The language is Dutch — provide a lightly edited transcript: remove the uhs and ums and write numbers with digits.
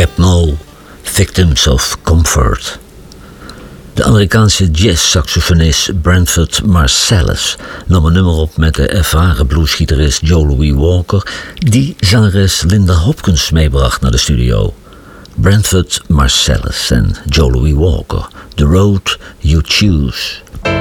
Capmo, Victims of Comfort. De Amerikaanse jazzsaxofonist Branford Marsalis nam een nummer op met de ervaren bluesgitarist Joe Louis Walker, die zangeres Linda Hopkins meebracht naar de studio. Branford Marsalis en Joe Louis Walker, The Road You Choose.